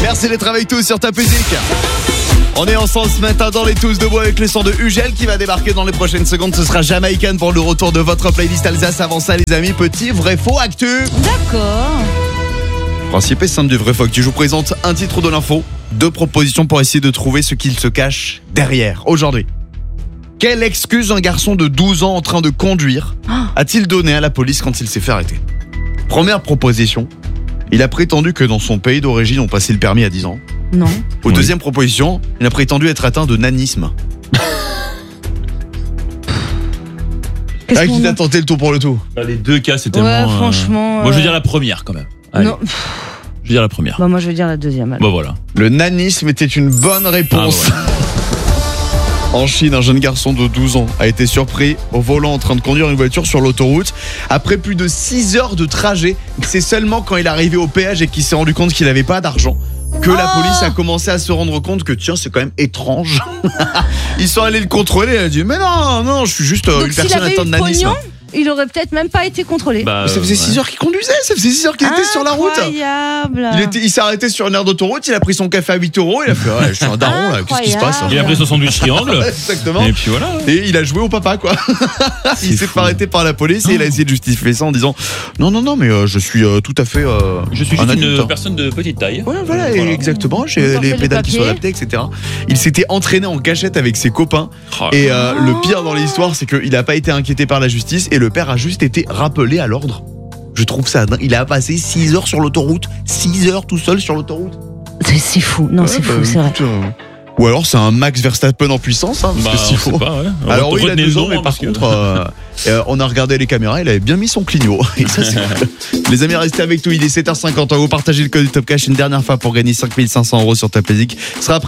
Merci d'être avec tous sur Top Music. On est ensemble ce matin dans les Tous Debout avec le son de Ugel qui va débarquer dans les prochaines secondes. Ce sera Jamaican pour le retour de votre playlist Alsace. Avant ça, les amis, petit vrai faux actu. D'accord. Principe est simple du vrai faux actu. Je vous présente un titre de l'info, 2 propositions pour essayer de trouver ce qu'il se cache derrière. Aujourd'hui, quelle excuse un garçon de 12 ans en train de conduire a-t-il donné à la police quand il s'est fait arrêter? Première proposition, il a prétendu que dans son pays d'origine on passait le permis à 10 ans. Non. Ou deuxième proposition, il a prétendu être atteint de nanisme. Qu'est-ce Qui qu'on t'a a tenté le tout pour le tout? Les deux cas, c'est Ouais, tellement. franchement. Moi, je veux dire la première quand même. Allez, Non. je veux dire la première. Bah, moi, je veux dire la deuxième. alors. Bon, voilà. Le nanisme était une bonne réponse. En Chine, un jeune garçon de 12 ans a été surpris au volant en train de conduire une voiture sur l'autoroute. Après plus de 6 heures de trajet, c'est seulement quand il est arrivé au péage et qu'il s'est rendu compte qu'il n'avait pas d'argent que la police a commencé à se rendre compte que tiens, c'est quand même étrange. Ils sont allés le contrôler, il a dit mais non, je suis juste Donc, une s'il personne avait eu atteinte de le nanisme. pognon, il aurait peut-être même pas été contrôlé. Bah, Ça faisait 6 heures qu'il conduisait, ça faisait 6 heures qu'il était sur la route. Incroyable. Il s'est arrêté sur une aire d'autoroute, il a pris son café à 8 €, il a fait ouais, je suis un daron là, qu'est-ce qui se passe? Il a pris son sandwich triangle. Exactement. Et puis voilà. Et il a joué au papa quoi. Il s'est fait arrêter par la police et il a essayé de justifier ça en disant non mais je suis tout à fait Je suis un juste adulte, une hein. personne de petite taille. Ouais voilà, exactement, j'ai Vous les portez pédales le qui sont papier. adaptées, etc. Il s'était entraîné en cachette avec ses copains Oh, et le pire dans l'histoire c'est qu'il n'a pas été inquiété par la justice et le père a juste été rappelé à l'ordre. Je trouve ça dingue. Il a passé 6 heures sur l'autoroute, 6 heures tout seul sur l'autoroute. C'est fou. Non, c'est fou, c'est vrai. Ou alors c'est un Max Verstappen en puissance, hein, parce bah, que s'il on sait faut. pas, ouais. Alors oui, il a Retenez 2 le ans, nom, mais hein, par parce que- contre, on a regardé les caméras, il avait bien mis son clignot. Et ça, c'est cool. Les amis, restez avec nous, il est 7h50. On va vous partager le code du Top Cash une dernière fois pour gagner 5500 € sur Top Music. Ce sera après